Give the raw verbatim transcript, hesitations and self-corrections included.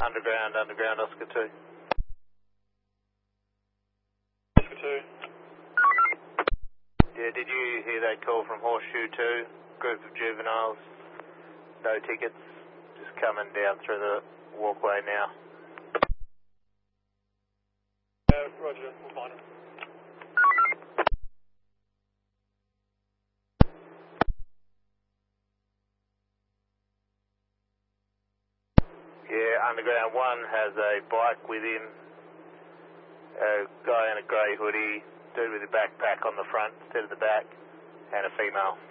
Underground, underground, Oscar two. Oscar two. Yeah, did you hear that call from Horseshoe two? Group of juveniles, no tickets, just coming down through the walkway now. Yeah, roger, we'll find them. Yeah, underground one has a bike with him, a guy in a grey hoodie, dude with a backpack on the front instead of the back, and a female.